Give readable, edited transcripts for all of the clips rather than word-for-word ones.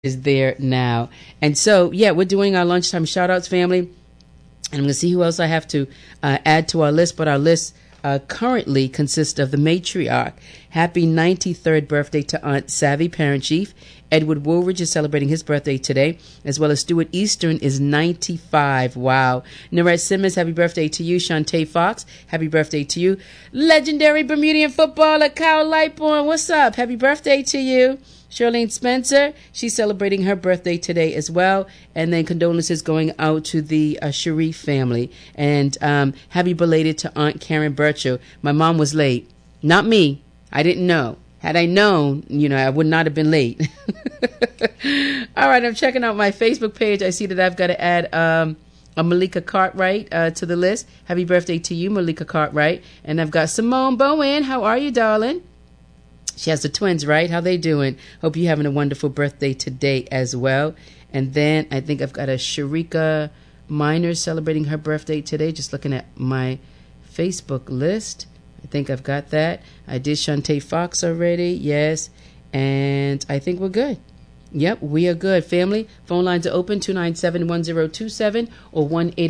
is there now. And so, yeah, we're doing our lunchtime shout-outs, family. And I'm going to see who else I have to add to our list. But our list currently consists of the matriarch. Happy 93rd birthday to Aunt Savvy, Parent Chief. Edward Woolridge is celebrating his birthday today, as well as Stuart Eastern is 95. Wow. Narette Simmons, happy birthday to you. Shantae Fox, happy birthday to you. Legendary Bermudian footballer Kyle Lightbourne, what's up? Happy birthday to you. Charlene Spencer, she's celebrating her birthday today as well. And then condolences going out to the Sharif family. And happy belated to Aunt Karen Birchall. My mom was late. Not me. I didn't know. Had I known, I would not have been late. All right, I'm checking out my Facebook page. I see that I've got to add a Malika Cartwright to the list. Happy birthday to you, Malika Cartwright. And I've got Simone Bowen. How are you, darling? She has the twins, right? How they doing? Hope you're having a wonderful birthday today as well. And then I think I've got a Sharika Minor celebrating her birthday today. Just looking at my Facebook list. I think I've got that. I did Shantae Fox already. Yes. And I think we're good. Yep, we are good. Family, phone lines are open, 297-1027 or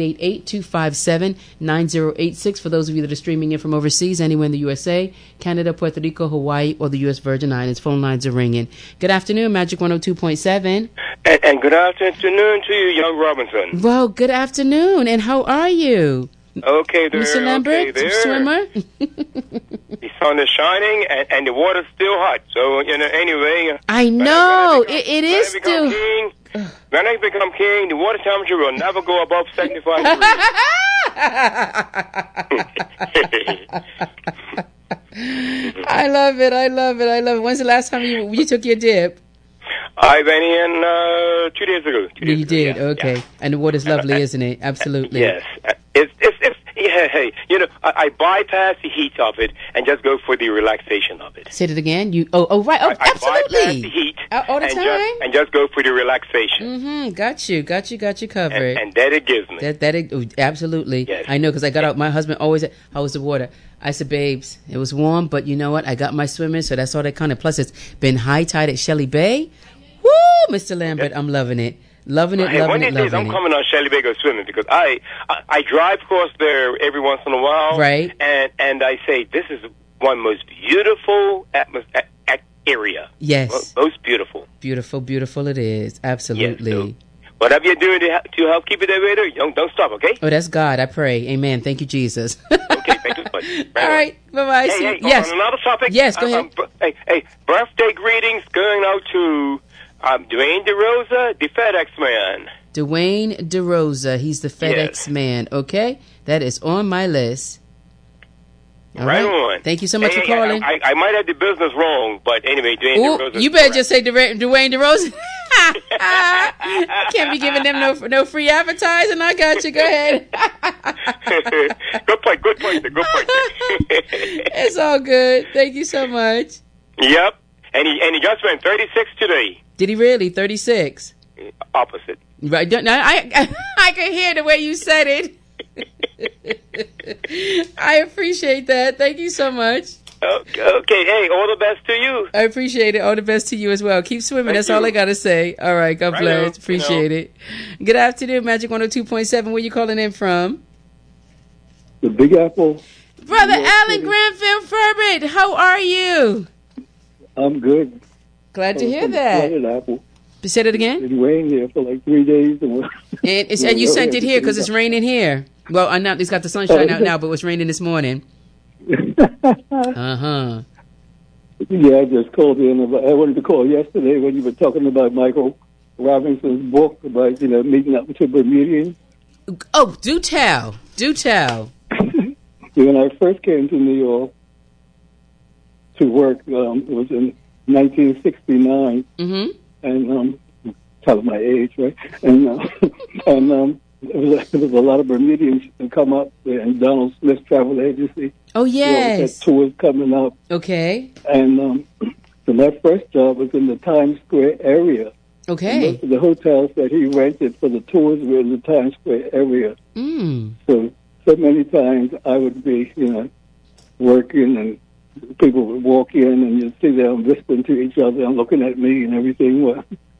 1-888-257-9086 for those of you that are streaming in from overseas, anywhere in the USA, Canada, Puerto Rico, Hawaii, or the U.S. Virgin Islands. Phone lines are ringing. Good afternoon, Magic 102.7. And good afternoon to you, Young Robinson. Well, good afternoon, and how are you? Okay there, Mr. Lambert, okay there. swimmer? The sun is shining and the water's still hot. So, anyway. I know. It is still. When I become king, the water temperature will never go above 75 degrees. I love it. When's the last time you took your dip? I went in 2 days ago. You did? Yeah, okay. Yeah. And the water's lovely, isn't it? Absolutely. Yes. Hey, I bypass the heat of it and just go for the relaxation of it. Say it again. Right. Oh, I absolutely. bypass the heat all the time. And just go for the relaxation. Mm-hmm. Got you covered. And that it gives me. Absolutely. Yes. I know, because I got out. My husband always said, "How was the water?" I said, "Babes, it was warm, but you know what? I got my swimming, so that's all that counted. Plus, it's been high tide at Shelley Bay. Woo, Mr. Lambert, I'm loving it. Loving it. One of these days I'm coming on Shelley Bay go swimming, because I drive across there every once in a while. Right. And I say, this is one most beautiful area. Yes. Most beautiful. Beautiful it is. Absolutely. Yes, so whatever you're doing to help keep it that way, don't stop, okay? Oh, that's God. I pray. Amen. Thank you, Jesus. Okay, thank you so much. All right. Bye-bye. Hey, yes. On another topic. Yes, go ahead. Hey, birthday greetings going out to Dwayne DeRosa, the FedEx man. Dwayne DeRosa, he's the FedEx man. Okay, that is on my list. All right. On. Thank you so much for calling. I might have the business wrong, but anyway, Dwayne DeRosa. You better just say Dwayne DeRosa. I can't be giving them no free advertising. I got you. Go ahead. Good point. It's all good. Thank you so much. Yep, and he just went 36 today. Did he really? 36? Opposite. Right. I can hear the way you said it. I appreciate that. Thank you so much. Okay. Hey, all the best to you. I appreciate it. All the best to you as well. Keep swimming. That's all I got to say. All right. God bless. Appreciate it. Good afternoon, Magic 102.7. Where you calling in from? The Big Apple. Brother Alan Granville Furbert, how are you? I'm good. Glad to hear that. Apple. Say it again. It rained here for like 3 days. And you sent it here because it's raining here. Well, I know it's got the sunshine out now, but it was raining this morning. Uh-huh. Yeah, I just called in. I wanted to call yesterday when you were talking about Michael Robinson's book about, meeting up with the Bermudians. Oh, do tell. When I first came to New York to work, it was in 1969. Mm-hmm. And telling my age, right? And there was a lot of Bermudians that come up there, and Donald Smith Travel Agency. Oh, yes. That tours coming up. Okay. And so my first job was in the Times Square area. Okay. And most of the hotels that he rented for the tours were in the Times Square area. Mm. So many times I would be, working, and people would walk in and you'd see them whispering to each other and looking at me and everything. Well,